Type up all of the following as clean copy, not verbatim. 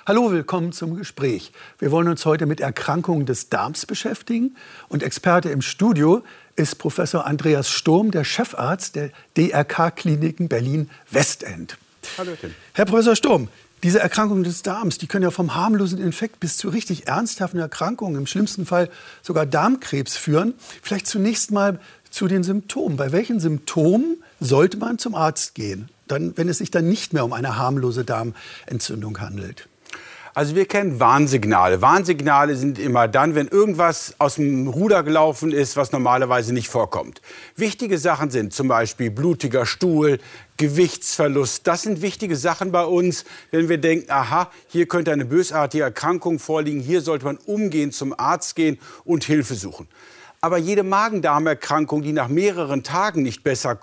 Hallo, willkommen zum Gespräch. Wir wollen uns heute mit Erkrankungen des Darms beschäftigen. Und Experte im Studio ist Professor Andreas Sturm, der Chefarzt der DRK-Kliniken Berlin-Westend. Hallöchen. Herr Professor Sturm, diese Erkrankungen des Darms, die können ja vom harmlosen Infekt bis zu richtig ernsthaften Erkrankungen, im schlimmsten Fall sogar Darmkrebs führen. Vielleicht zunächst mal zu den Symptomen. Bei welchen Symptomen sollte man zum Arzt gehen, wenn es sich dann nicht mehr um eine harmlose Darmentzündung handelt? Also wir kennen Warnsignale. Warnsignale sind immer dann, wenn irgendwas aus dem Ruder gelaufen ist, was normalerweise nicht vorkommt. Wichtige Sachen sind zum Beispiel blutiger Stuhl, Gewichtsverlust. Das sind wichtige Sachen bei uns, wenn wir denken, aha, hier könnte eine bösartige Erkrankung vorliegen. Hier sollte man umgehend zum Arzt gehen und Hilfe suchen. Aber jede Magen-Darm-Erkrankung, die nach mehreren Tagen nicht besser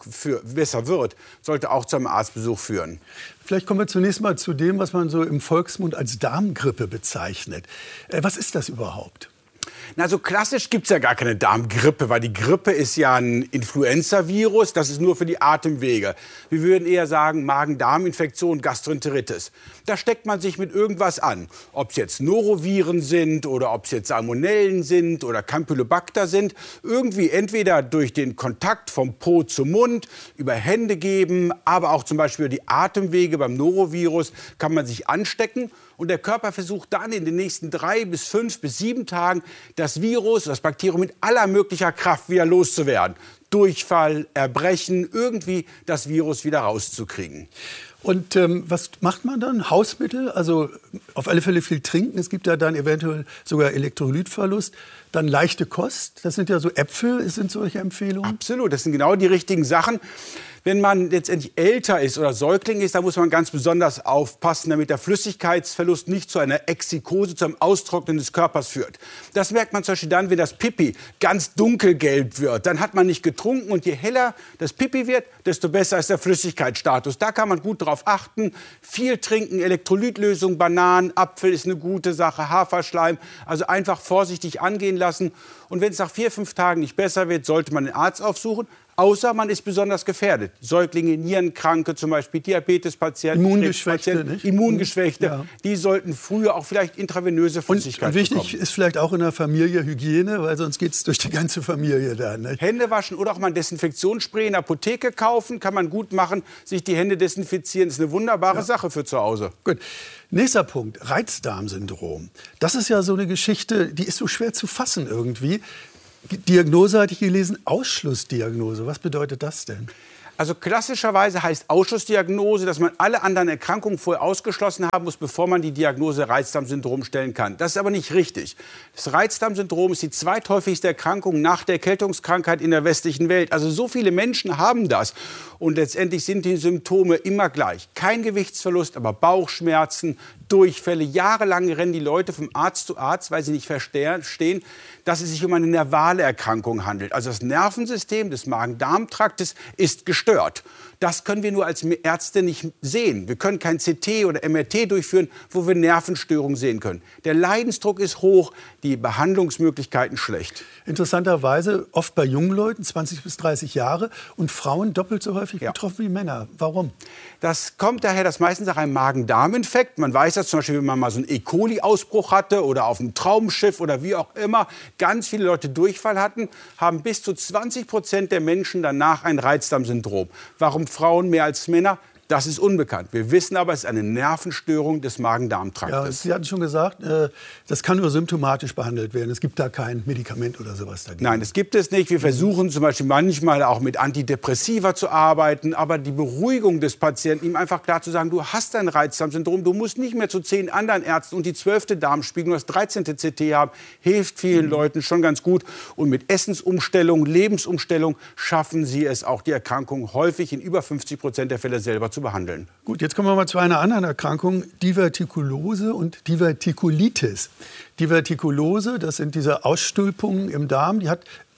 wird, sollte auch zu einem Arztbesuch führen. Vielleicht kommen wir zunächst mal zu dem, was man so im Volksmund als Darmgrippe bezeichnet. Was ist das überhaupt? Na, so klassisch gibt es ja gar keine Darmgrippe, weil die Grippe ist ja ein Influenza-Virus, das ist nur für die Atemwege. Wir würden eher sagen Magen-Darm-Infektion, Gastroenteritis. Da steckt man sich mit irgendwas an. Ob es jetzt Noroviren sind oder ob es jetzt Salmonellen sind oder Campylobacter sind. Irgendwie entweder durch den Kontakt vom Po zum Mund, über Hände geben, aber auch zum Beispiel über die Atemwege beim Norovirus kann man sich anstecken. Und der Körper versucht dann in den nächsten 3 bis 5 bis 7 Tagen das Virus, das Bakterium mit aller möglicher Kraft wieder loszuwerden. Durchfall, Erbrechen, irgendwie das Virus wieder rauszukriegen. Und was macht man dann? Hausmittel, also auf alle Fälle viel trinken. Es gibt ja dann eventuell sogar Elektrolytverlust. Dann leichte Kost, das sind ja so Äpfel, sind solche Empfehlungen? Absolut, das sind genau die richtigen Sachen. Wenn man letztendlich älter ist oder Säugling ist, dann muss man ganz besonders aufpassen, damit der Flüssigkeitsverlust nicht zu einer Exikose, zu einem Austrocknen des Körpers führt. Das merkt man zum Beispiel dann, wenn das Pipi ganz dunkelgelb wird. Dann hat man nicht getrunken und je heller das Pipi wird, desto besser ist der Flüssigkeitsstatus. Da kann man gut drauf achten. Viel trinken, Elektrolytlösung, Bananen, Apfel ist eine gute Sache, Haferschleim. Also einfach vorsichtig angehen lassen. Und wenn es nach 4, 5 Tagen nicht besser wird, sollte man den Arzt aufsuchen. Außer man ist besonders gefährdet. Säuglinge, Nierenkranke, zum Beispiel Diabetespatienten, Immungeschwächte, ja. Die sollten früher auch vielleicht intravenöse Flüssigkeit bekommen. Und wichtig ist vielleicht auch in der Familie Hygiene, weil sonst geht es durch die ganze Familie dann. Ne? Hände waschen oder auch mal ein Desinfektionsspray in der Apotheke kaufen, kann man gut machen. Sich die Hände desinfizieren, ist eine wunderbare Sache für zu Hause. Gut. Nächster Punkt, Reizdarmsyndrom. Das ist ja so eine Geschichte, die ist so schwer zu fassen irgendwie. Diagnose hatte ich gelesen, Ausschlussdiagnose. Was bedeutet das denn? Also klassischerweise heißt Ausschlussdiagnose, dass man alle anderen Erkrankungen vorher ausgeschlossen haben muss, bevor man die Diagnose Reizdarmsyndrom stellen kann. Das ist aber nicht richtig. Das Reizdarmsyndrom ist die zweithäufigste Erkrankung nach der Erkältungskrankheit in der westlichen Welt. Also so viele Menschen haben das. Und letztendlich sind die Symptome immer gleich. Kein Gewichtsverlust, aber Bauchschmerzen, Durchfälle. Jahrelang rennen die Leute vom Arzt zu Arzt, weil sie nicht verstehen, dass es sich um eine nervale Erkrankung handelt. Also das Nervensystem des Magen-Darm-Traktes ist gestört. Das können wir nur als Ärzte nicht sehen. Wir können kein CT oder MRT durchführen, wo wir Nervenstörungen sehen können. Der Leidensdruck ist hoch, die Behandlungsmöglichkeiten schlecht. Interessanterweise oft bei jungen Leuten, 20 bis 30 Jahre, und Frauen doppelt so häufig betroffen wie Männer. Warum? Das kommt daher, dass meistens nach einem Magen-Darm-Infekt, man weiß das zum Beispiel, wenn man mal so einen E. coli-Ausbruch hatte oder auf einem Traumschiff oder wie auch immer, ganz viele Leute Durchfall hatten, haben bis zu 20% der Menschen danach ein Reizdarmsyndrom. Warum Frauen mehr als Männer? Das ist unbekannt. Wir wissen aber, es ist eine Nervenstörung des Magen-Darm-Traktes. Ja, Sie hatten schon gesagt, das kann nur symptomatisch behandelt werden. Es gibt da kein Medikament oder sowas dagegen. Nein, das gibt es nicht. Wir versuchen zum Beispiel manchmal auch mit Antidepressiva zu arbeiten. Aber die Beruhigung des Patienten, ihm einfach klar zu sagen, du hast ein Reizdarmsyndrom, du musst nicht mehr zu 10 anderen Ärzten und die 12. Darmspiegelung, das 13. CT haben, hilft vielen Leuten schon ganz gut. Und mit Essensumstellung, Lebensumstellung schaffen sie es auch, die Erkrankung häufig in über 50% der Fälle selber zu behandeln. Gut, jetzt kommen wir mal zu einer anderen Erkrankung, Divertikulose und Divertikulitis. Divertikulose, das sind diese Ausstülpungen im Darm, die hat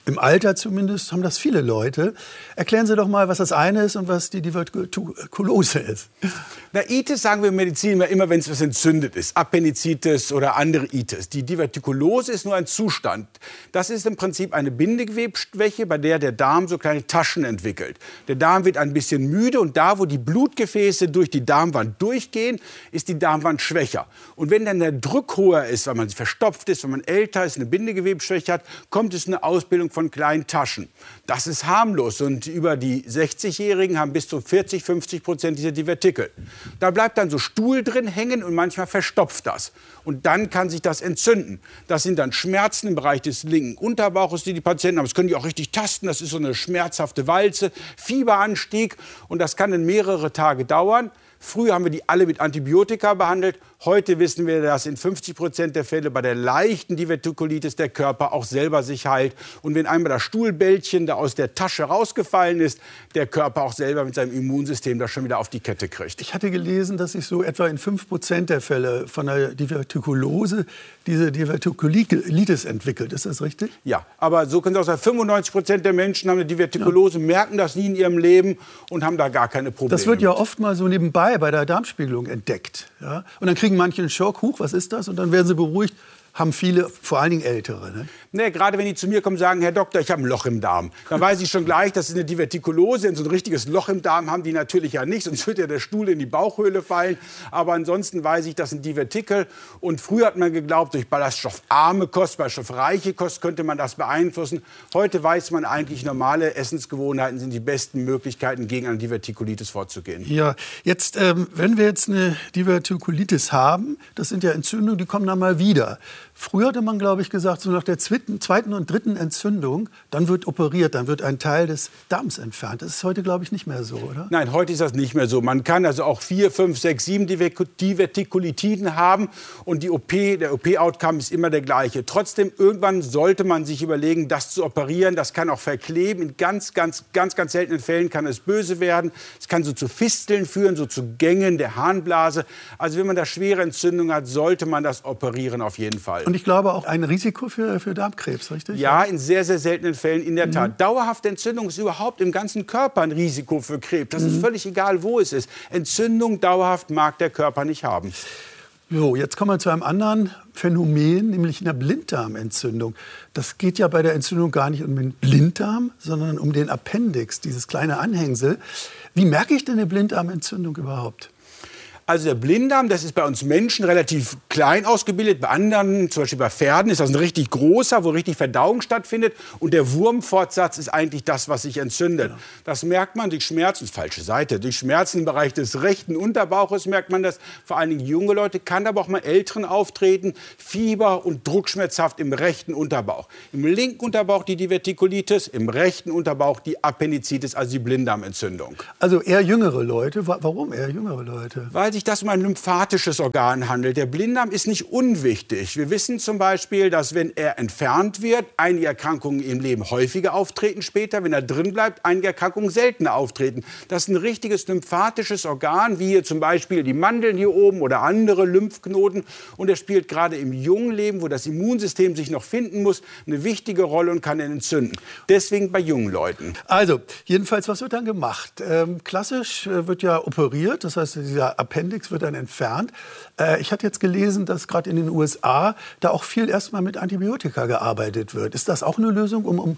Im Alter zumindest haben das viele Leute. Erklären Sie doch mal, was das eine ist und was die Divertikulose ist. Na, Itis sagen wir in Medizin immer, wenn es was entzündet ist. Appendizitis oder andere Itis. Die Divertikulose ist nur ein Zustand. Das ist im Prinzip eine Bindegewebsschwäche, bei der der Darm so kleine Taschen entwickelt. Der Darm wird ein bisschen müde und da, wo die Blutgefäße durch die Darmwand durchgehen, ist die Darmwand schwächer. Und wenn dann der Druck höher ist, weil man verstopft ist, wenn man älter ist, eine Bindegewebsschwäche hat, kommt es zu einer Ausbildung von kleinen Taschen. Das ist harmlos und über die 60-Jährigen haben bis zu 40–50% dieser Divertikel. Da bleibt dann so Stuhl drin hängen und manchmal verstopft das. Und dann kann sich das entzünden. Das sind dann Schmerzen im Bereich des linken Unterbauches, die Patienten haben. Das können die auch richtig tasten. Das ist so eine schmerzhafte Walze, Fieberanstieg und das kann dann mehrere Tage dauern. Früher haben wir die alle mit Antibiotika behandelt. Heute wissen wir, dass in 50% der Fälle bei der leichten Divertikulitis der Körper auch selber sich heilt. Und wenn einmal das Stuhlbällchen da aus der Tasche rausgefallen ist, der Körper auch selber mit seinem Immunsystem das schon wieder auf die Kette kriegt. Ich hatte gelesen, dass sich so etwa in 5% der Fälle von der Divertikulose diese Divertikulitis entwickelt. Ist das richtig? Ja, aber so können Sie auch sagen, 95% der Menschen haben eine Divertikulose, merken das nie in ihrem Leben und haben da gar keine Probleme. Das wird ja oft mal so nebenbei bei der Darmspiegelung entdeckt. Ja? Und dann kriegen manche einen Schock, huch, was ist das? Und dann werden sie beruhigt. Haben viele, vor allen Dingen Ältere. Ne? Nee, gerade wenn die zu mir kommen und sagen, Herr Doktor, ich habe ein Loch im Darm. Dann weiß ich schon gleich, das ist eine Divertikulose. Und so ein richtiges Loch im Darm haben die natürlich ja nicht, sonst würde ja der Stuhl in die Bauchhöhle fallen. Aber ansonsten weiß ich, das sind Divertikel. Und früher hat man geglaubt, durch ballaststoffarme Kost, ballaststoffreiche Kost könnte man das beeinflussen. Heute weiß man eigentlich, normale Essensgewohnheiten sind die besten Möglichkeiten, gegen eine Divertikulitis vorzugehen. Ja, jetzt, wenn wir jetzt eine Divertikulitis haben, das sind ja Entzündungen, die kommen dann mal wieder. Früher hatte man, glaube ich, gesagt, so nach der zweiten und dritten Entzündung, dann wird operiert, dann wird ein Teil des Darms entfernt. Das ist heute, glaube ich, nicht mehr so, oder? Nein, heute ist das nicht mehr so. Man kann also auch 4, 5, 6, 7 Divertikulitiden haben und der OP-Outcome ist immer der gleiche. Trotzdem, irgendwann sollte man sich überlegen, das zu operieren. Das kann auch verkleben. In ganz seltenen Fällen kann es böse werden. Es kann so zu Fisteln führen, so zu Gängen der Harnblase. Also wenn man da schwere Entzündungen hat, sollte man das operieren auf jeden Fall. Und ich glaube auch ein Risiko für Darmkrebs, richtig? Ja, in sehr seltenen Fällen in der Tat. Dauerhafte Entzündung ist überhaupt im ganzen Körper ein Risiko für Krebs. Das ist völlig egal, wo es ist. Entzündung dauerhaft mag der Körper nicht haben. So, jetzt kommen wir zu einem anderen Phänomen, nämlich einer Blinddarmentzündung. Das geht ja bei der Entzündung gar nicht um den Blinddarm, sondern um den Appendix, dieses kleine Anhängsel. Wie merke ich denn eine Blinddarmentzündung überhaupt? Also der Blinddarm, das ist bei uns Menschen relativ klein ausgebildet. Bei anderen, zum Beispiel bei Pferden, ist das ein richtig großer, wo richtig Verdauung stattfindet. Und der Wurmfortsatz ist eigentlich das, was sich entzündet. Genau. Das merkt man durch Schmerzen, falsche Seite, durch Schmerzen im Bereich des rechten Unterbauches merkt man das. Vor allen Dingen junge Leute, kann aber auch mal Älteren auftreten. Fieber und druckschmerzhaft im rechten Unterbauch. Im linken Unterbauch die Divertikulitis, im rechten Unterbauch die Appendizitis, also die Blinddarmentzündung. Also eher jüngere Leute. Warum eher jüngere Leute? Weil sich das um ein lymphatisches Organ handelt. Der Blinddarm ist nicht unwichtig. Wir wissen zum Beispiel, dass wenn er entfernt wird, einige Erkrankungen im Leben häufiger auftreten später. Wenn er drin bleibt, einige Erkrankungen seltener auftreten. Das ist ein richtiges lymphatisches Organ, wie hier zum Beispiel die Mandeln hier oben oder andere Lymphknoten. Und er spielt gerade im jungen Leben, wo das Immunsystem sich noch finden muss, eine wichtige Rolle und kann ihn entzünden. Deswegen bei jungen Leuten. Also, jedenfalls, was wird dann gemacht? Klassisch wird ja operiert, das heißt, dieser Appendix wird dann entfernt. Ich hatte jetzt gelesen, dass gerade in den USA da auch viel erstmal mit Antibiotika gearbeitet wird. Ist das auch eine Lösung, um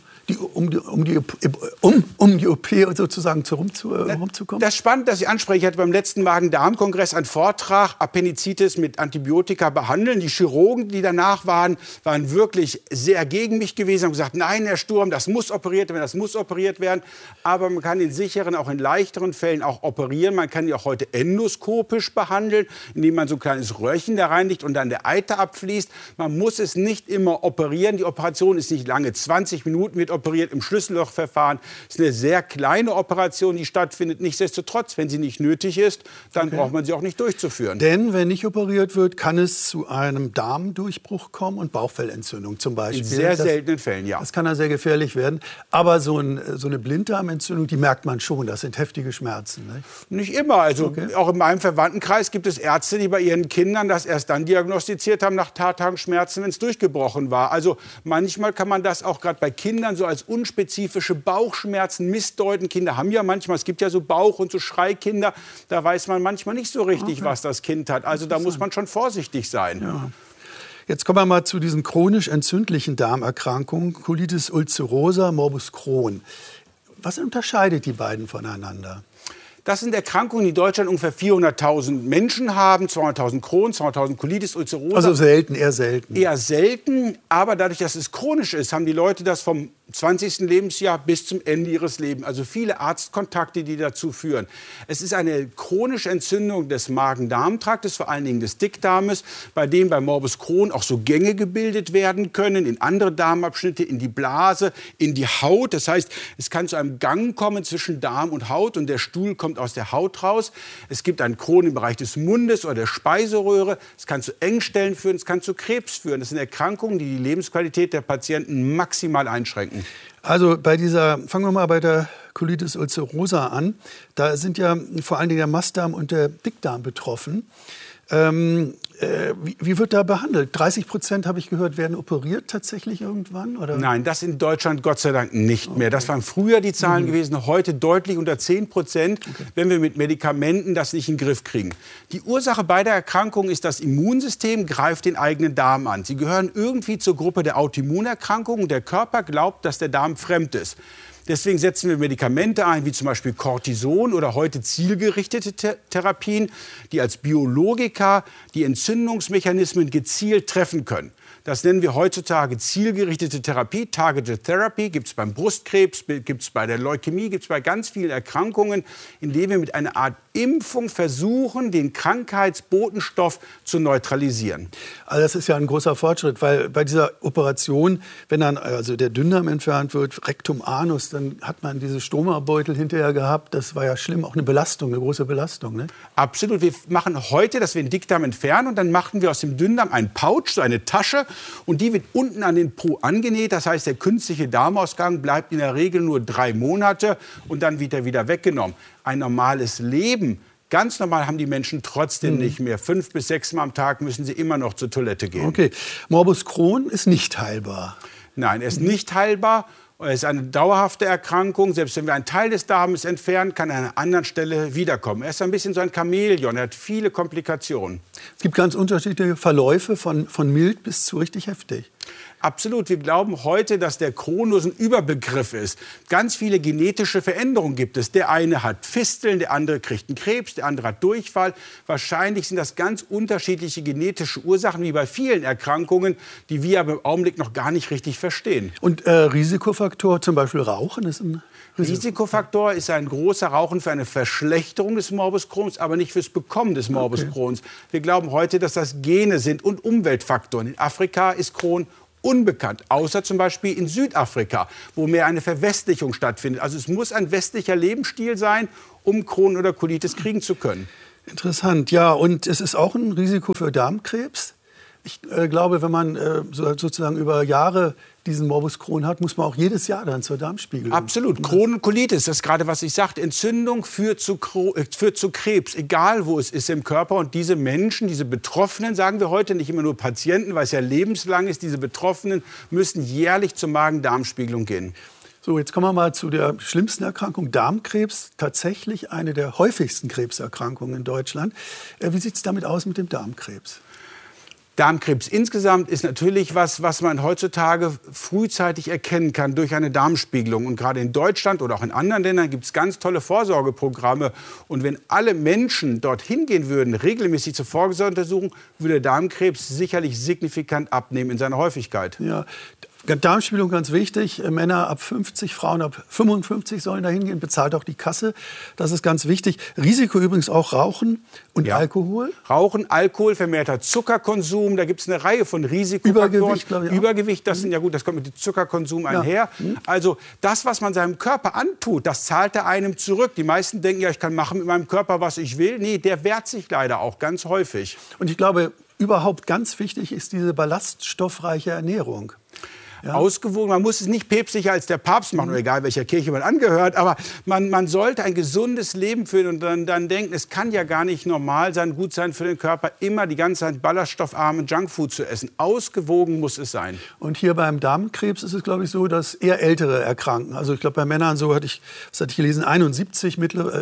die OP sozusagen rumzukommen? Das ist spannend, dass Sie ansprechen. Ich hatte beim letzten Magen-Darm-Kongress einen Vortrag, Appendizitis mit Antibiotika behandeln. Die Chirurgen, die danach waren wirklich sehr gegen mich gewesen, haben gesagt, nein, Herr Sturm, das muss operiert werden, das muss operiert werden. Aber man kann in sicheren, auch in leichteren Fällen auch operieren. Man kann die auch heute endoskopisch behandeln, indem man so ein kleines Röhrchen da reinlegt und dann der Eiter abfließt. Man muss es nicht immer operieren. Die Operation ist nicht lange. 20 Minuten wird operiert im Schlüssellochverfahren. Es ist eine sehr kleine Operation, die stattfindet. Nichtsdestotrotz, wenn sie nicht nötig ist, dann braucht man sie auch nicht durchzuführen. Denn wenn nicht operiert wird, kann es zu einem Darmdurchbruch kommen und Bauchfellentzündung zum Beispiel. In sehr seltenen Fällen, ja. Das kann ja sehr gefährlich werden. Aber so eine Blinddarmentzündung, die merkt man schon. Das sind heftige Schmerzen. Nicht immer. Also auch in meinem Fall Verwandtenkreis gibt es Ärzte, die bei ihren Kindern das erst dann diagnostiziert haben, nach Tagen Schmerzen, wenn es durchgebrochen war. Also manchmal kann man das auch gerade bei Kindern so als unspezifische Bauchschmerzen missdeuten. Kinder haben ja manchmal, es gibt ja so Bauch- und so Schreikinder, da weiß man manchmal nicht so richtig, was das Kind hat. Also da muss man schon vorsichtig sein. Ja. Jetzt kommen wir mal zu diesen chronisch entzündlichen Darmerkrankungen, Colitis ulcerosa, Morbus Crohn. Was unterscheidet die beiden voneinander? Das sind Erkrankungen, die in Deutschland ungefähr 400.000 Menschen haben, 200.000 Crohn, 200.000 Colitis ulcerosa. Also selten, eher selten. Eher selten, aber dadurch, dass es chronisch ist, haben die Leute das vom 20. Lebensjahr bis zum Ende ihres Lebens. Also viele Arztkontakte, die dazu führen. Es ist eine chronische Entzündung des Magen-Darm-Traktes, vor allen Dingen des Dickdarmes, bei dem bei Morbus Crohn auch so Gänge gebildet werden können, in andere Darmabschnitte, in die Blase, in die Haut. Das heißt, es kann zu einem Gang kommen zwischen Darm und Haut und der Stuhl kommt aus der Haut raus. Es gibt einen Crohn im Bereich des Mundes oder der Speiseröhre. Es kann zu Engstellen führen, es kann zu Krebs führen. Das sind Erkrankungen, die die Lebensqualität der Patienten maximal einschränken. Also fangen wir mal bei der Colitis ulcerosa an. Da sind ja vor allen Dingen der Mastdarm und der Dickdarm betroffen. Wie wird da behandelt? 30% habe ich gehört, werden operiert tatsächlich irgendwann? Oder? Nein, das in Deutschland Gott sei Dank nicht mehr. Das waren früher die Zahlen gewesen, heute deutlich unter 10%, wenn wir mit Medikamenten das nicht in den Griff kriegen. Die Ursache beider Erkrankungen ist, das Immunsystem greift den eigenen Darm an. Sie gehören irgendwie zur Gruppe der Autoimmunerkrankungen. Der Körper glaubt, dass der Darm fremd ist. Deswegen setzen wir Medikamente ein, wie zum Beispiel Cortison oder heute zielgerichtete Therapien, die als Biologika die Entzündungsmechanismen gezielt treffen können. Das nennen wir heutzutage zielgerichtete Therapie. Targeted Therapy gibt es beim Brustkrebs, gibt es bei der Leukämie, gibt es bei ganz vielen Erkrankungen, indem wir mit einer Art Impfung versuchen, den Krankheitsbotenstoff zu neutralisieren. Also das ist ja ein großer Fortschritt, weil bei dieser Operation, wenn dann also der Dünndarm entfernt wird, Rectum Anus, dann hat man diese Stomabeutel hinterher gehabt. Das war ja schlimm, auch eine Belastung, eine große Belastung. Ne? Absolut. Wir machen heute, dass wir den Dickdarm entfernen und dann machen wir aus dem Dünndarm einen Pouch, so eine Tasche. Und die wird unten an den Po angenäht. Das heißt, der künstliche Darmausgang bleibt in der Regel nur 3 Monate und dann wird er wieder weggenommen. Ein normales Leben, ganz normal haben die Menschen trotzdem nicht mehr. 5 bis 6 Mal am Tag müssen sie immer noch zur Toilette gehen. Okay. Morbus Crohn ist nicht heilbar. Nein, er ist nicht heilbar. Es ist eine dauerhafte Erkrankung. Selbst wenn wir einen Teil des Darmes entfernen, kann er an einer anderen Stelle wiederkommen. Er ist ein bisschen so ein Chamäleon. Er hat viele Komplikationen. Es gibt ganz unterschiedliche Verläufe von mild bis zu richtig heftig. Absolut. Wir glauben heute, dass der Crohn nur so ein Überbegriff ist. Ganz viele genetische Veränderungen gibt es. Der eine hat Fisteln, der andere kriegt einen Krebs, der andere hat Durchfall. Wahrscheinlich sind das ganz unterschiedliche genetische Ursachen, wie bei vielen Erkrankungen, die wir aber im Augenblick noch gar nicht richtig verstehen. Und Risikofaktor, zum Beispiel Rauchen, ist ein Risikofaktor ist ein großer Rauchen für eine Verschlechterung des Morbus Crohns, aber nicht fürs Bekommen des Morbus Crohns. Wir glauben heute, dass das Gene sind und Umweltfaktoren. In Afrika ist Crohn unbekannt, außer zum Beispiel in Südafrika, wo mehr eine Verwestlichung stattfindet. Also es muss ein westlicher Lebensstil sein, um Crohn oder Colitis kriegen zu können. Interessant, ja. Und es ist auch ein Risiko für Darmkrebs. Ich glaube, wenn man sozusagen über Jahre diesen Morbus Crohn hat, muss man auch jedes Jahr dann zur Darmspiegelung. Absolut. Crohn und Colitis, das ist gerade, was ich sagte. Entzündung führt zu Krebs, egal wo es ist im Körper. Und diese Menschen, diese Betroffenen, sagen wir heute nicht immer nur Patienten, weil es ja lebenslang ist, diese Betroffenen müssen jährlich zur Magen-Darm-Spiegelung gehen. So, jetzt kommen wir mal zu der schlimmsten Erkrankung, Darmkrebs. Tatsächlich eine der häufigsten Krebserkrankungen in Deutschland. Wie sieht es damit aus mit dem Darmkrebs? Darmkrebs insgesamt ist natürlich was man heutzutage frühzeitig erkennen kann durch eine Darmspiegelung. Und gerade in Deutschland oder auch in anderen Ländern gibt es ganz tolle Vorsorgeprogramme. Und wenn alle Menschen dorthin gehen würden, regelmäßig zur Vorsorgeuntersuchung, würde der Darmkrebs sicherlich signifikant abnehmen in seiner Häufigkeit. Ja. Darmspiegelung ganz wichtig. Männer ab 50, Frauen ab 55 sollen da hingehen. Bezahlt auch die Kasse. Das ist ganz wichtig. Risiko übrigens auch Rauchen und Alkohol. Rauchen, Alkohol, vermehrter Zuckerkonsum. Da gibt es eine Reihe von Risikofaktoren. Übergewicht, glaube ich auch. Übergewicht, das sind ja gut, das kommt mit dem Zuckerkonsum einher. Also das, was man seinem Körper antut, das zahlt er einem zurück. Die meisten denken ja, ich kann machen mit meinem Körper, was ich will. Nee, der wehrt sich leider auch ganz häufig. Und ich glaube, überhaupt ganz wichtig ist diese ballaststoffreiche Ernährung. Ja. Ausgewogen, man muss es nicht päpstlicher als der Papst machen, oder egal welcher Kirche man angehört, aber man sollte ein gesundes Leben führen und dann denken, es kann ja gar nicht normal sein, gut sein für den Körper, immer die ganze Zeit ballaststoffarmen Junkfood zu essen. Ausgewogen muss es sein. Und hier beim Darmkrebs ist es, glaube ich, so, dass eher Ältere erkranken. Also ich glaube, bei Männern so hatte ich gelesen, 71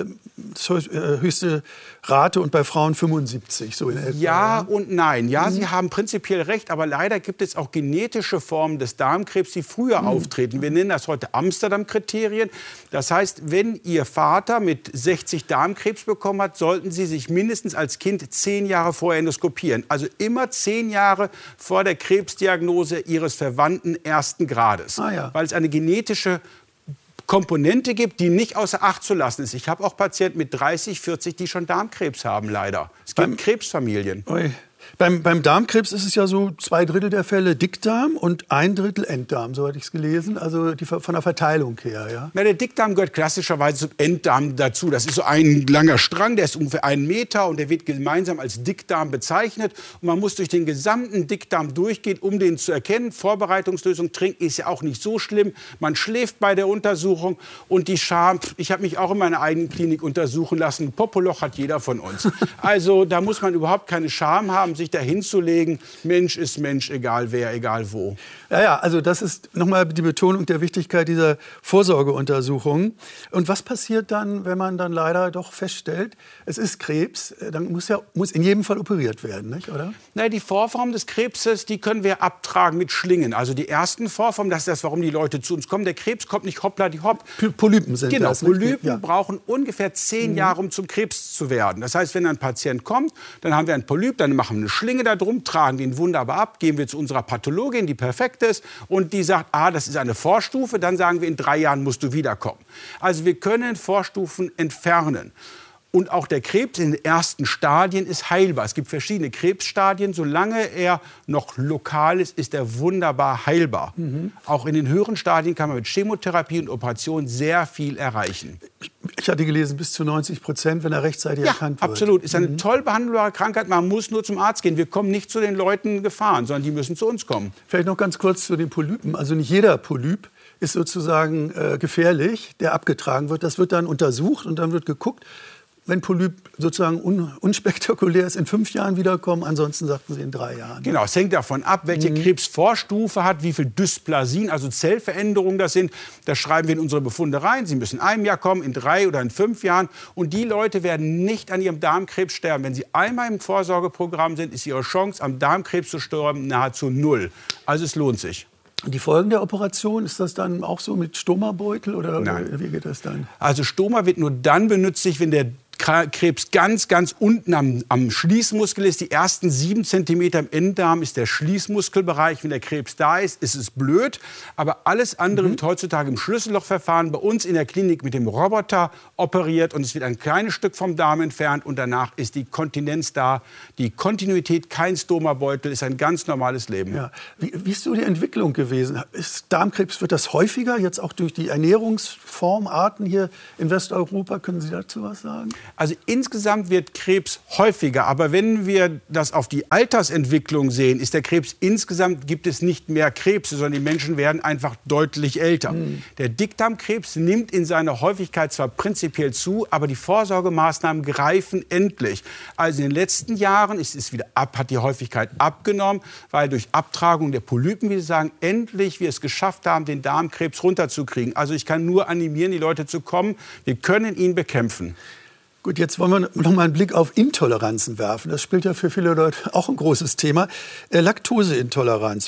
höchste Rate und bei Frauen 75. So in etwa. Ja und nein. Ja, Sie haben prinzipiell recht, aber leider gibt es auch genetische Formen des Darmkrebs, die früher auftreten. Wir nennen das heute Amsterdam-Kriterien. Das heißt, wenn Ihr Vater mit 60 Darmkrebs bekommen hat, sollten Sie sich mindestens als Kind 10 Jahre vorher endoskopieren. Also immer 10 Jahre vor der Krebsdiagnose Ihres Verwandten ersten Grades. Ja. Weil es eine genetische Komponente gibt, die nicht außer Acht zu lassen ist. Ich habe auch Patienten mit 30, 40, die schon Darmkrebs haben, leider. Es gibt Krebsfamilien. Ui. Beim Darmkrebs ist es ja so, 2/3 der Fälle Dickdarm und 1/3 Enddarm, so hatte ich es gelesen, also von der Verteilung her. Ja? Na, der Dickdarm gehört klassischerweise zum Enddarm dazu. Das ist so ein langer Strang, der ist ungefähr 1 Meter und der wird gemeinsam als Dickdarm bezeichnet. Und man muss durch den gesamten Dickdarm durchgehen, um den zu erkennen. Vorbereitungslösung trinken ist ja auch nicht so schlimm. Man schläft bei der Untersuchung und die Scham, ich habe mich auch in meiner eigenen Klinik untersuchen lassen. Ein Popoloch hat jeder von uns. Also da muss man überhaupt keine Scham haben, sich dahin zu legen, Mensch ist Mensch, egal wer, egal wo. Ja, also das ist nochmal die Betonung der Wichtigkeit dieser Vorsorgeuntersuchungen. Und was passiert dann, wenn man dann leider doch feststellt, es ist Krebs, dann muss in jedem Fall operiert werden, nicht, oder? Na, die Vorform des Krebses, die können wir abtragen mit Schlingen. Also die ersten Vorformen, das ist das, warum die Leute zu uns kommen. Der Krebs kommt nicht hoppla die hopp. Polypen sind genau, das. Polypen brauchen ungefähr 10 Jahre, um zum Krebs zu werden. Das heißt, wenn ein Patient kommt, dann haben wir einen Polyp, dann machen wir eine Schlinge da drum, tragen den wunderbar ab, gehen wir zu unserer Pathologin, die perfekt ist, und die sagt, das ist eine Vorstufe, dann sagen wir, in 3 Jahren musst du wiederkommen. Also wir können Vorstufen entfernen. Und auch der Krebs in den ersten Stadien ist heilbar. Es gibt verschiedene Krebsstadien. Solange er noch lokal ist, ist er wunderbar heilbar. Auch in den höheren Stadien kann man mit Chemotherapie und Operation sehr viel erreichen. Ich hatte gelesen, bis zu 90%, wenn er rechtzeitig erkannt wird. Ja, absolut. Ist eine toll behandelbare Krankheit. Man muss nur zum Arzt gehen. Wir kommen nicht zu den Leuten gefahren, sondern die müssen zu uns kommen. Vielleicht noch ganz kurz zu den Polypen. Also nicht jeder Polyp ist sozusagen gefährlich, der abgetragen wird. Das wird dann untersucht und dann wird geguckt, wenn Polyp sozusagen unspektakulär ist, in 5 Jahren wiederkommen. Ansonsten sagten Sie in 3 Jahren. Genau, es hängt davon ab, welche Krebsvorstufe hat, wie viel Dysplasien, also Zellveränderungen das sind. Das schreiben wir in unsere Befunde rein. Sie müssen in einem Jahr kommen, in 3 oder in 5 Jahren. Und die Leute werden nicht an ihrem Darmkrebs sterben. Wenn sie einmal im Vorsorgeprogramm sind, ist ihre Chance, am Darmkrebs zu sterben, nahezu 0. Also es lohnt sich. Die Folgen der Operation, ist das dann auch so mit Stomabeutel oder Nein. wie geht das dann? Also Stoma wird nur dann benötigt, wenn der Krebs ganz unten am Schließmuskel ist. Die ersten 7 Zentimeter im Enddarm ist der Schließmuskelbereich. Wenn der Krebs da ist, ist es blöd. Aber alles andere wird heutzutage im Schlüssellochverfahren bei uns in der Klinik mit dem Roboter operiert. Und es wird ein kleines Stück vom Darm entfernt. Und danach ist die Kontinenz da. Die Kontinuität, kein Stomabeutel, ist ein ganz normales Leben. Ja. Wie ist so die Entwicklung gewesen? Ist Darmkrebs, wird das häufiger, jetzt auch durch die Ernährungsformarten hier in Westeuropa? Können Sie dazu was sagen? Also insgesamt wird Krebs häufiger, aber wenn wir das auf die Altersentwicklung sehen, ist der Krebs insgesamt, gibt es nicht mehr Krebse, sondern die Menschen werden einfach deutlich älter. Der Dickdarmkrebs nimmt in seiner Häufigkeit zwar prinzipiell zu, aber die Vorsorgemaßnahmen greifen endlich. Also in den letzten Jahren hat die Häufigkeit abgenommen, weil durch Abtragung der Polypen, wie Sie sagen, endlich wir es geschafft haben, den Darmkrebs runterzukriegen. Also ich kann nur animieren, die Leute zu kommen. Wir können ihn bekämpfen. Gut, jetzt wollen wir noch mal einen Blick auf Intoleranzen werfen. Das spielt ja für viele Leute auch ein großes Thema. Laktoseintoleranz,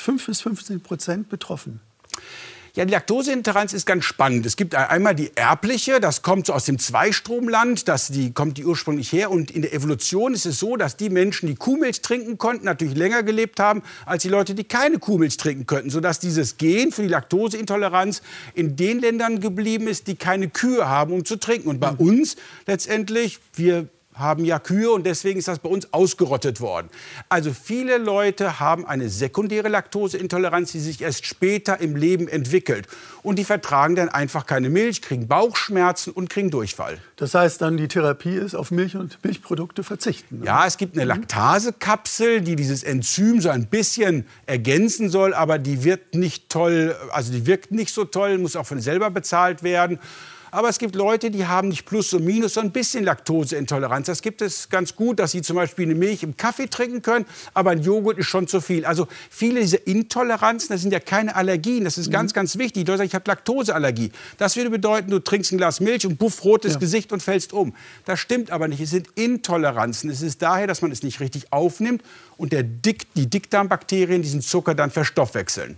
5-15% betroffen. Ja, die Laktoseintoleranz ist ganz spannend. Es gibt einmal die erbliche, das kommt so aus dem Zweistromland, kommt die ursprünglich her. Und in der Evolution ist es so, dass die Menschen, die Kuhmilch trinken konnten, natürlich länger gelebt haben, als die Leute, die keine Kuhmilch trinken könnten. Sodass dieses Gen für die Laktoseintoleranz in den Ländern geblieben ist, die keine Kühe haben, um zu trinken. Und bei uns letztendlich, wir haben ja Kühe und deswegen ist das bei uns ausgerottet worden. Also viele Leute haben eine sekundäre Laktoseintoleranz, die sich erst später im Leben entwickelt. Und die vertragen dann einfach keine Milch, kriegen Bauchschmerzen und kriegen Durchfall. Das heißt dann, die Therapie ist auf Milch und Milchprodukte verzichten? Ne? Ja, es gibt eine Laktasekapsel, die dieses Enzym so ein bisschen ergänzen soll, aber die wird nicht toll, also die wirkt nicht so toll, muss auch von selber bezahlt werden. Aber es gibt Leute, die haben nicht Plus und Minus, sondern ein bisschen Laktoseintoleranz. Das gibt es ganz gut, dass sie zum Beispiel eine Milch im Kaffee trinken können, aber ein Joghurt ist schon zu viel. Also viele dieser Intoleranzen, das sind ja keine Allergien. Das ist ganz, ganz wichtig. Du sagst, ich habe Laktoseallergie. Das würde bedeuten, du trinkst ein Glas Milch und buff, rotes Gesicht und fällst um. Das stimmt aber nicht. Es sind Intoleranzen. Es ist daher, dass man es nicht richtig aufnimmt und die Dickdarmbakterien diesen Zucker dann verstoffwechseln.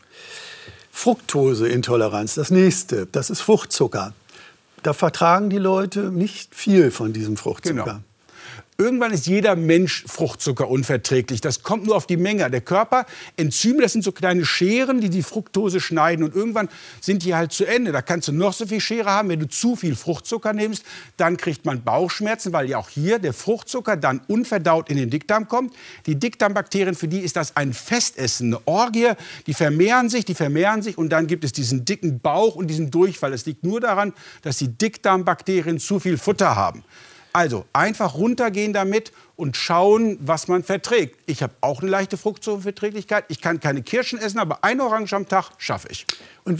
Fructoseintoleranz, das nächste, das ist Fruchtzucker. Da vertragen die Leute nicht viel von diesem Fruchtzucker. Genau. Irgendwann ist jeder Mensch Fruchtzucker unverträglich. Das kommt nur auf die Menge. Der Körper, Enzyme, das sind so kleine Scheren, die die Fructose schneiden. Und irgendwann sind die halt zu Ende. Da kannst du noch so viel Schere haben. Wenn du zu viel Fruchtzucker nimmst, dann kriegt man Bauchschmerzen, weil ja auch hier der Fruchtzucker dann unverdaut in den Dickdarm kommt. Die Dickdarmbakterien, für die ist das ein Festessen, eine Orgie. Die vermehren sich und dann gibt es diesen dicken Bauch und diesen Durchfall. Es liegt nur daran, dass die Dickdarmbakterien zu viel Futter haben. Also einfach runtergehen damit und schauen, was man verträgt. Ich habe auch eine leichte Fructoseverträglichkeit. Ich kann keine Kirschen essen, aber eine Orange am Tag schaffe ich. Und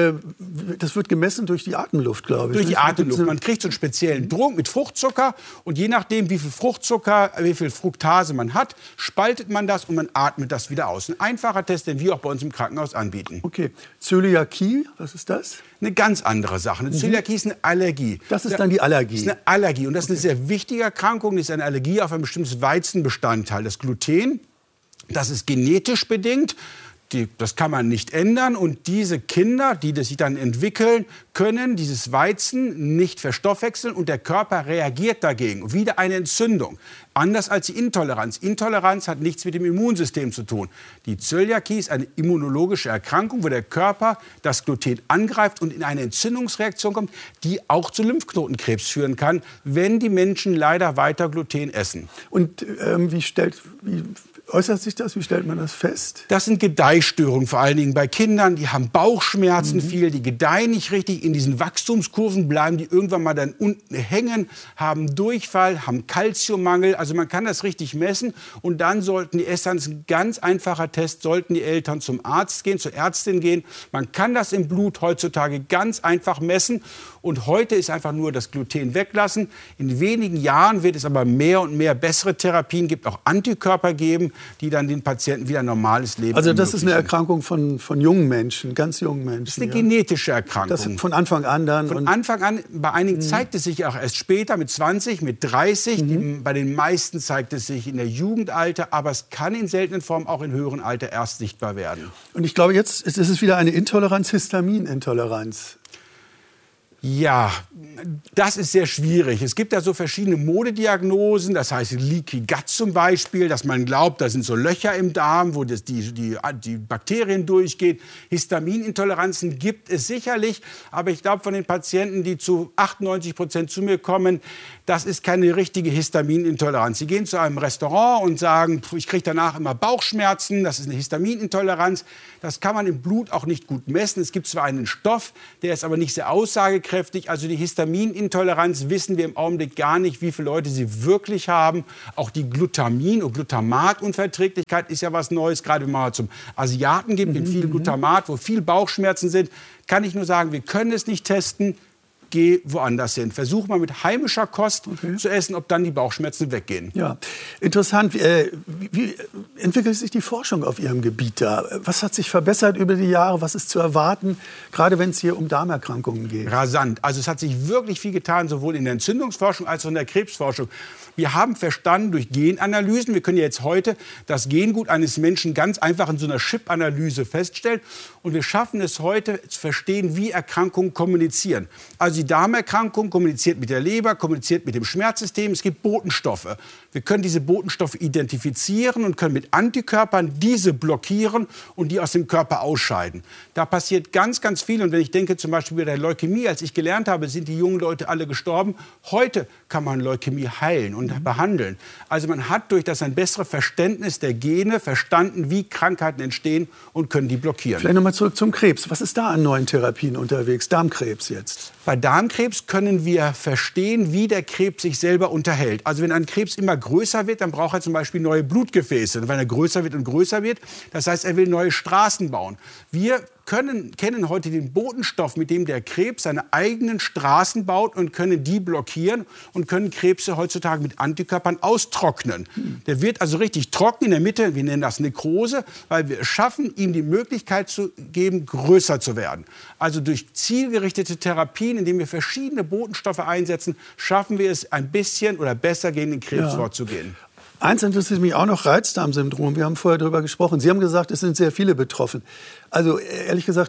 das wird gemessen durch die Atemluft, glaube ich. Durch die Atemluft. Man kriegt so einen speziellen Druck mit Fruchtzucker. Und je nachdem, wie viel Fruchtzucker, wie viel Fructase man hat, spaltet man das und man atmet das wieder aus. Ein einfacher Test, den wir auch bei uns im Krankenhaus anbieten. Okay. Zöliakie, was ist das? Eine ganz andere Sache. Eine Zöliakie ist eine Allergie. Das ist dann die Allergie? Das ist eine Allergie. Und das ist eine sehr wichtige Erkrankung. Das ist eine Allergie auf ein bestimmtes Weizenbestandteil. Das Gluten, das ist genetisch bedingt. Das kann man nicht ändern. Und diese Kinder, die das sich dann entwickeln, können dieses Weizen nicht verstoffwechseln. Und der Körper reagiert dagegen. Wieder eine Entzündung. Anders als die Intoleranz. Intoleranz hat nichts mit dem Immunsystem zu tun. Die Zöliakie ist eine immunologische Erkrankung, wo der Körper das Gluten angreift und in eine Entzündungsreaktion kommt, die auch zu Lymphknotenkrebs führen kann, wenn die Menschen leider weiter Gluten essen. Und wie äußert sich das? Wie stellt man das fest? Das sind Gedeihstörungen, vor allen Dingen bei Kindern. Die haben Bauchschmerzen viel, die gedeihen nicht richtig. In diesen Wachstumskurven bleiben die irgendwann mal dann unten hängen, haben Durchfall, haben Kalziummangel. Also man kann das richtig messen. Und dann sollten die Eltern, das ist ein ganz einfacher Test, sollten die Eltern zum Arzt gehen, zur Ärztin gehen. Man kann das im Blut heutzutage ganz einfach messen. Und heute ist einfach nur das Gluten weglassen. In wenigen Jahren wird es aber mehr und mehr bessere Therapien, gibt auch Antikörper geben, die dann den Patienten wieder ein normales Leben Also das ist eine Erkrankung von jungen Menschen, ganz jungen Menschen. Das ist eine genetische Erkrankung. Das von Anfang an dann? Von Anfang an. Bei einigen zeigt es sich auch erst später, mit 20, mit 30. Bei den meisten zeigt es sich in der Jugendalter. Aber es kann in seltenen Formen auch in höheren Alter erst sichtbar werden. Und ich glaube, jetzt ist es wieder eine Intoleranz, Histaminintoleranz. Ja, das ist sehr schwierig. Es gibt da so verschiedene Modediagnosen, das heißt Leaky Gut zum Beispiel, dass man glaubt, da sind so Löcher im Darm, wo die Bakterien durchgehen. Histaminintoleranzen gibt es sicherlich, aber ich glaube, von den Patienten, die zu 98% zu mir kommen, das ist keine richtige Histaminintoleranz. Sie gehen zu einem Restaurant und sagen, ich kriege danach immer Bauchschmerzen, das ist eine Histaminintoleranz. Das kann man im Blut auch nicht gut messen. Es gibt zwar einen Stoff, der ist aber nicht sehr aussagekräftig. Also die Histaminintoleranz wissen wir im Augenblick gar nicht, wie viele Leute sie wirklich haben. Auch die Glutamin- und Glutamatunverträglichkeit ist ja was Neues. Gerade wenn man zum Asiaten gibt, mit viel Glutamat, wo viel Bauchschmerzen sind, kann ich nur sagen, wir können es nicht testen. Geh woanders hin. Versuch mal mit heimischer Kost zu essen, ob dann die Bauchschmerzen weggehen. Ja, interessant. Wie entwickelt sich die Forschung auf Ihrem Gebiet da? Was hat sich verbessert über die Jahre? Was ist zu erwarten, gerade wenn es hier um Darmerkrankungen geht? Rasant. Also es hat sich wirklich viel getan, sowohl in der Entzündungsforschung als auch in der Krebsforschung. Wir haben verstanden durch Genanalysen, wir können ja jetzt heute das Gengut eines Menschen ganz einfach in so einer Chip-Analyse feststellen. Und wir schaffen es heute zu verstehen, wie Erkrankungen kommunizieren. Also die die Darmerkrankung kommuniziert mit der Leber, kommuniziert mit dem Schmerzsystem. Es gibt Botenstoffe. Wir können diese Botenstoffe identifizieren und können mit Antikörpern diese blockieren und die aus dem Körper ausscheiden. Da passiert ganz, ganz viel. Und wenn ich denke zum Beispiel bei der Leukämie, als ich gelernt habe, sind die jungen Leute alle gestorben. Heute kann man Leukämie heilen und behandeln. Also man hat durch das ein besseres Verständnis der Gene verstanden, wie Krankheiten entstehen und können die blockieren. Vielleicht nochmal zurück zum Krebs. Was ist da an neuen Therapien unterwegs? Darmkrebs jetzt. Bei Darmkrebs können wir verstehen, wie der Krebs sich selber unterhält. Also wenn ein Krebs immer größer wird, dann braucht er zum Beispiel neue Blutgefäße. Und wenn er größer wird und größer wird, das heißt, er will neue Straßen bauen. Wir kennen heute den Botenstoff, mit dem der Krebs seine eigenen Straßen baut und können die blockieren und können Krebse heutzutage mit Antikörpern austrocknen. Der wird also richtig trocken in der Mitte, wir nennen das Nekrose, weil wir es schaffen, ihm die Möglichkeit zu geben, größer zu werden. Also durch zielgerichtete Therapien, indem wir verschiedene Botenstoffe einsetzen, schaffen wir es ein bisschen oder besser gegen den Krebs vorzugehen. Eins interessiert mich auch noch, Reizdarmsyndrom. Wir haben vorher darüber gesprochen. Sie haben gesagt, es sind sehr viele betroffen. Also ehrlich gesagt,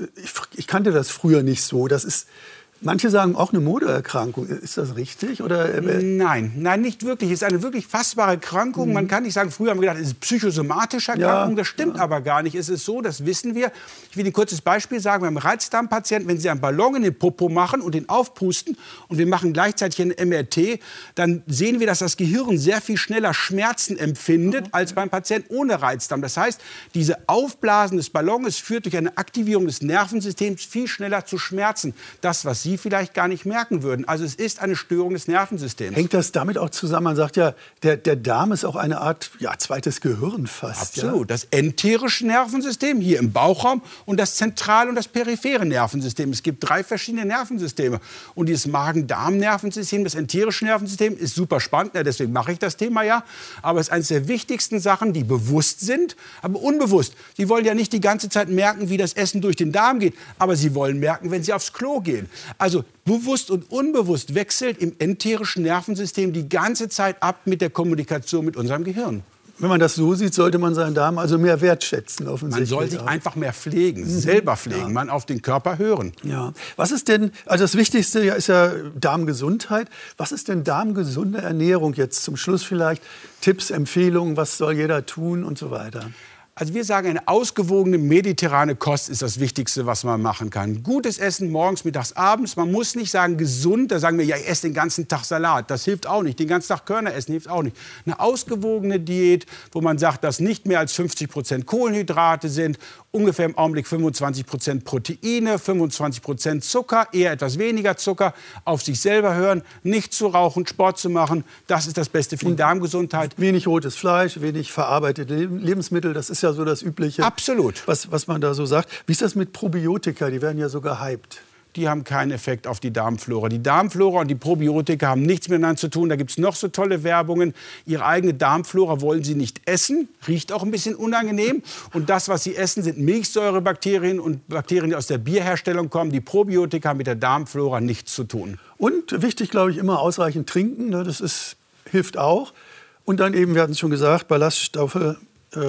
ich kannte das früher nicht so. Das ist, manche sagen auch eine Modeerkrankung. Ist das richtig? Oder? Nein, nicht wirklich. Es ist eine wirklich fassbare Erkrankung. Man kann nicht sagen, früher haben wir gedacht, es ist psychosomatische Erkrankung. Das stimmt aber gar nicht. Es ist so, das wissen wir. Ich will ein kurzes Beispiel sagen. Beim Reizdarmpatienten, wenn Sie einen Ballon in den Popo machen und den aufpusten und wir machen gleichzeitig ein MRT, dann sehen wir, dass das Gehirn sehr viel schneller Schmerzen empfindet als beim Patienten ohne Reizdarm. Das heißt, diese Aufblasen des Ballons führt durch eine Aktivierung des Nervensystems viel schneller zu Schmerzen. Das, was Sie vielleicht gar nicht merken würden. Also es ist eine Störung des Nervensystems. Hängt das damit auch zusammen? Man sagt ja, der Darm ist auch eine Art zweites Gehirn fast. Absolut. Ja? Das enterische Nervensystem hier im Bauchraum und das zentrale und das periphere Nervensystem. Es gibt 3 verschiedene Nervensysteme. Und dieses Magen-Darm-Nervensystem, das enterische Nervensystem, ist super spannend. Ja, deswegen mache ich das Thema ja. Aber es ist eines der wichtigsten Sachen, die bewusst sind, aber unbewusst. Sie wollen ja nicht die ganze Zeit merken, wie das Essen durch den Darm geht. Aber Sie wollen merken, wenn Sie aufs Klo gehen. Also bewusst und unbewusst wechselt im enterischen Nervensystem die ganze Zeit ab mit der Kommunikation mit unserem Gehirn. Wenn man das so sieht, sollte man seinen Darm also mehr wertschätzen, offensichtlich. Man soll sich einfach mehr pflegen, selber pflegen, man auf den Körper hören. Ja. Was ist denn, also das Wichtigste ist ja Darmgesundheit. Was ist denn darmgesunde Ernährung jetzt zum Schluss vielleicht? Tipps, Empfehlungen, was soll jeder tun und so weiter? Also wir sagen, eine ausgewogene mediterrane Kost ist das Wichtigste, was man machen kann. Gutes Essen morgens, mittags, abends. Man muss nicht sagen gesund, da sagen wir, ja, ich esse den ganzen Tag Salat. Das hilft auch nicht. Den ganzen Tag Körner essen hilft auch nicht. Eine ausgewogene Diät, wo man sagt, dass nicht mehr als 50% Kohlenhydrate sind, ungefähr im Augenblick 25% Proteine, 25% Zucker, eher etwas weniger Zucker, auf sich selber hören, nicht zu rauchen, Sport zu machen. Das ist das Beste für die Darmgesundheit. Wenig rotes Fleisch, wenig verarbeitete Lebensmittel, das ist ja so das Übliche. Absolut. Was man da so sagt. Wie ist das mit Probiotika? Die werden ja so gehypt. Die haben keinen Effekt auf die Darmflora. Die Darmflora und die Probiotika haben nichts miteinander zu tun. Da gibt es noch so tolle Werbungen. Ihre eigene Darmflora wollen Sie nicht essen. Riecht auch ein bisschen unangenehm. Und das, was Sie essen, sind Milchsäurebakterien und Bakterien, die aus der Bierherstellung kommen. Die Probiotika haben mit der Darmflora nichts zu tun. Und wichtig, glaube ich, immer ausreichend trinken. Das hilft auch. Und dann eben, wir hatten es schon gesagt, Ballaststoffe.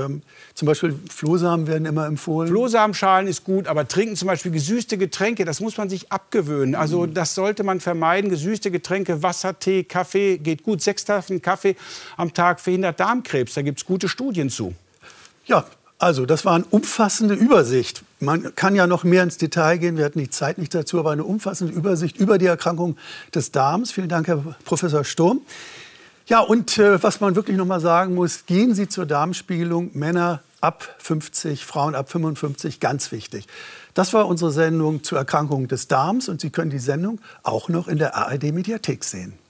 Zum Beispiel Flohsamen werden immer empfohlen. Flohsamenschalen ist gut, aber trinken zum Beispiel gesüßte Getränke, das muss man sich abgewöhnen. Also das sollte man vermeiden. Gesüßte Getränke, Wasser, Tee, Kaffee, geht gut. 6 Tafeln Kaffee am Tag verhindert Darmkrebs. Da gibt es gute Studien zu. Ja, also das war eine umfassende Übersicht. Man kann ja noch mehr ins Detail gehen. Wir hatten die Zeit nicht dazu, aber eine umfassende Übersicht über die Erkrankung des Darms. Vielen Dank, Herr Professor Sturm. Ja, und was man wirklich noch mal sagen muss, gehen Sie zur Darmspiegelung, Männer ab 50, Frauen ab 55, ganz wichtig. Das war unsere Sendung zur Erkrankung des Darms und Sie können die Sendung auch noch in der ARD-Mediathek sehen.